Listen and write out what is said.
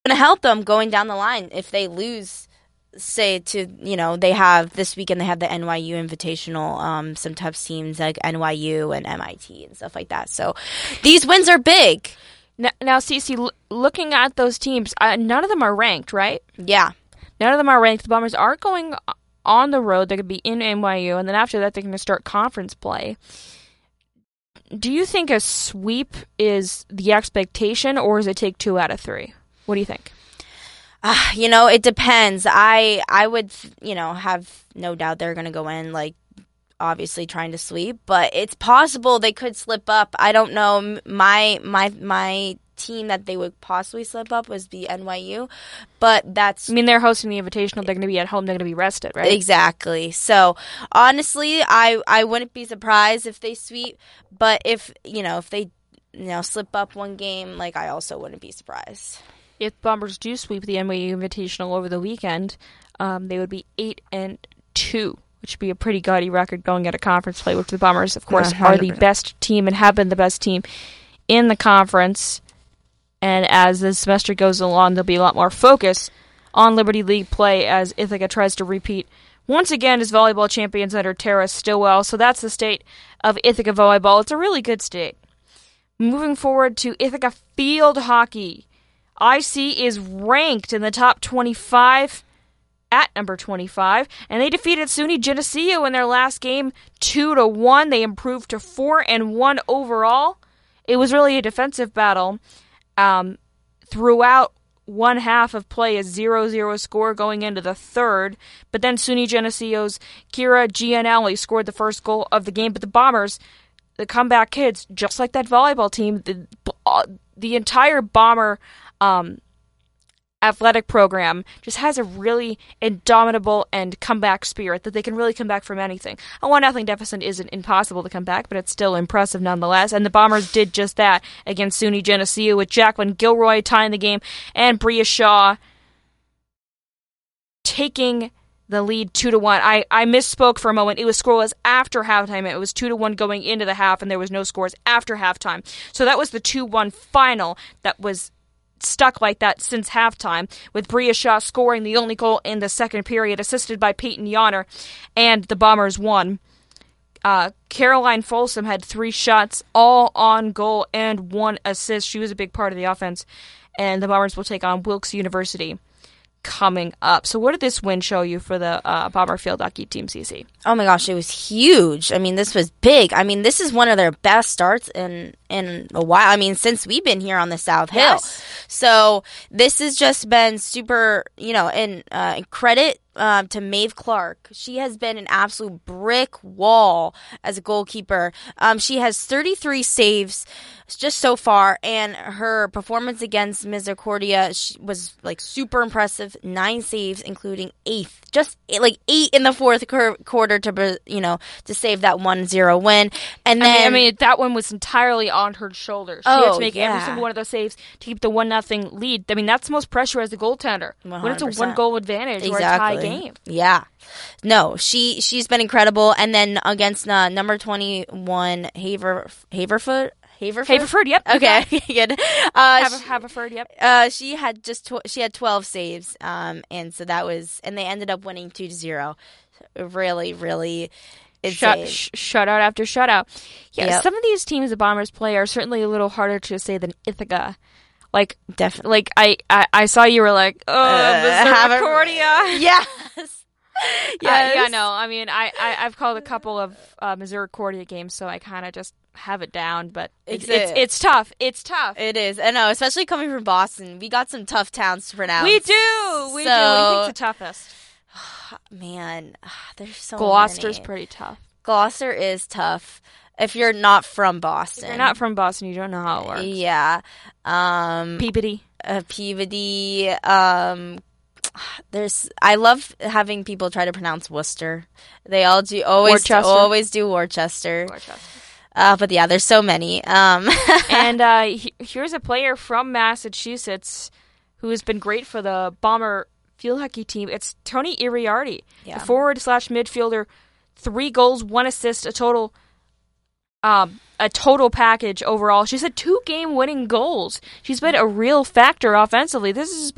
going to help them going down the line if they lose. Say they have this weekend, they have the NYU Invitational, some tough teams like NYU and MIT and stuff like that. So these wins are big. Now Cece, looking at those teams, none of them are ranked, right? Yeah. None of them are ranked. The Bombers are going on the road. They're going to be in NYU, and then after that, they're going to start conference play. Do you think a sweep is the expectation, or does it take 2 out of 3? What do you think? It depends. I would, have no doubt they're going to go in, obviously trying to sweep, but it's possible they could slip up. I don't know. My team that they would possibly slip up was the NYU, but that's... I mean, they're hosting the Invitational. They're going to be at home. They're going to be rested, right? Exactly. So, honestly, I wouldn't be surprised if they sweep, but if they, slip up one game, I also wouldn't be surprised. If Bombers do sweep the NYU Invitational over the weekend, they would be 8-2, which would be a pretty gaudy record going into conference play, which the Bombers, of course, 100%. Are the best team and have been the best team in the conference. And as the semester goes along, there'll be a lot more focus on Liberty League play as Ithaca tries to repeat once again as volleyball champions under Tara Stillwell. So that's the state of Ithaca volleyball. It's a really good state. Moving forward to Ithaca field hockey. IC is ranked in the top 25 at number 25, and they defeated SUNY Geneseo in their last game 2-1. They improved to 4-1 overall. It was really a defensive battle. Throughout one half of play, a 0-0 score going into the third, but then SUNY Geneseo's Kira Gianelli scored the first goal of the game, but the Bombers, the comeback kids, just like that volleyball team, the entire Bomber athletic program just has a really indomitable and comeback spirit that they can really come back from anything. A 1-0 deficit isn't impossible to come back, but it's still impressive nonetheless. And the Bombers did just that against SUNY Geneseo with Jacqueline Gilroy tying the game and Bria Shaw taking the lead 2-1. I misspoke for a moment. It was scoreless after halftime. It was 2-1 going into the half, and there was no scores after halftime. So that was the 2-1 final that was stuck like that since halftime, with Bria Shaw scoring the only goal in the second period, assisted by Peyton Yonner, and the Bombers won. Caroline Folsom had 3 shots, all on goal, and 1 assist. She was a big part of the offense, and the Bombers will take on Wilkes University coming up. So what did this win show you for the Bomber field hockey team, CC? Oh my gosh, it was huge. I mean, this was big. I mean, this is one of their best starts in a while. I mean, since we've been here on the South Hill. Yes. So this has just been super, and credit to Maeve Clark. She has been an absolute brick wall as a goalkeeper. She has 33 saves just so far, and her performance against Misericordia was super impressive. 9 saves, including 8th. Just 8 in the fourth quarter to save that 1-0 win. And then I mean that one was entirely on her shoulders. She had to make every single one of those saves to keep the 1-0 lead. I mean, that's the most pressure as the goaltender 100%. when it's a 1-goal advantage or a tie game. Yeah. No, she's been incredible. And then against number 21 Haverford. Yep. Okay, good. Haverford, yep. She had 12 saves, and so that was, and they ended up winning 2-0. Really, really insane. Shutout after shutout. Yeah, yep. Some of these teams the Bombers play are certainly a little harder to say than Ithaca. Definitely. I saw you were like, Misericordia. Yes. Yeah, no. I mean, I've called a couple of Misericordia games, so I kind of just have it down. But it's tough. It's tough. It is. I know, especially coming from Boston. We got some tough towns to pronounce. We do. We do. What do you think's the toughest? Man, there's so Gloucester's many. pretty tough. Gloucester is tough. If you're not from Boston. If you're not from Boston, you don't know how it works. Yeah. Peabody. Peabody. I love having people try to pronounce Worcester. They all do. Always do Worcester. But yeah, there's so many. And here's a player from Massachusetts who has been great for the Bomber field hockey team. It's Tony Iriarty, the forward/midfielder. 3 goals, 1 assist, a total package overall. She's had 2 game-winning goals. She's been a real factor offensively. This is